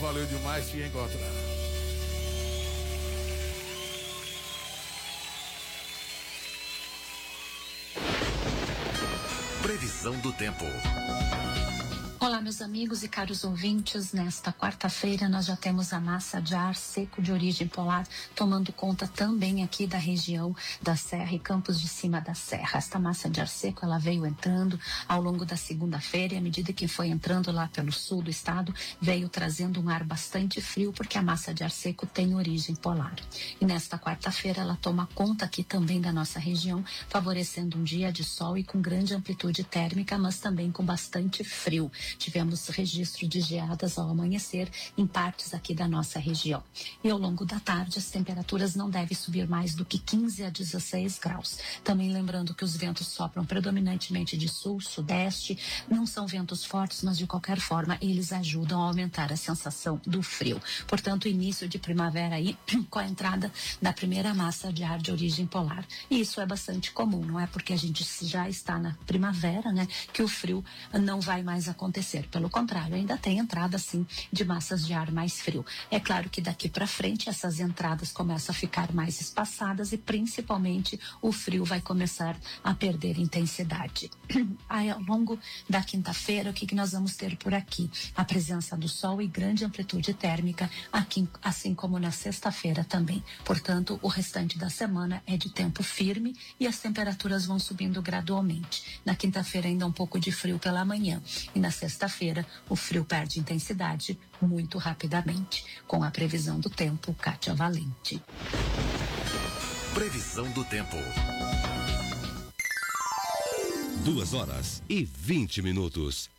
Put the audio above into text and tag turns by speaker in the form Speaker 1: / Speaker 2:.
Speaker 1: valeu demais te encontrar.
Speaker 2: Previsão do tempo.
Speaker 3: Olá, meus amigos e caros ouvintes. Nesta quarta-feira nós já temos a massa de ar seco de origem polar tomando conta também aqui da região da Serra e Campos de Cima da Serra. Esta massa de ar seco ela veio entrando ao longo da segunda-feira e à medida que foi entrando lá pelo sul do estado veio trazendo um ar bastante frio porque a massa de ar seco tem origem polar. E nesta quarta-feira ela toma conta aqui também da nossa região, favorecendo um dia de sol e com grande amplitude térmica, mas também com bastante frio. Tivemos registro de geadas ao amanhecer em partes aqui da nossa região. E ao longo da tarde, as temperaturas não devem subir mais do que 15 a 16 graus. Também lembrando que os ventos sopram predominantemente de sul, sudeste, não são ventos fortes, mas de qualquer forma eles ajudam a aumentar a sensação do frio. Portanto, início de primavera aí, com a entrada da primeira massa de ar de origem polar. E isso é bastante comum, não é porque a gente já está na primavera, né, que o frio não vai mais acontecer. Pelo contrário, ainda tem entrada sim de massas de ar mais frio. É claro que daqui para frente essas entradas começam a ficar mais espaçadas e principalmente o frio vai começar a perder intensidade. Aí, ao longo da quinta-feira, o que nós vamos ter por aqui? A presença do sol e grande amplitude térmica aqui, assim como na sexta-feira também. Portanto, o restante da semana é de tempo firme e as temperaturas vão subindo gradualmente. Na quinta-feira ainda um pouco de frio pela manhã e na sexta-feira, o frio perde intensidade muito rapidamente. Com a previsão do tempo, Kátia Valente.
Speaker 2: Previsão do tempo.
Speaker 4: 2 horas e 20 minutos.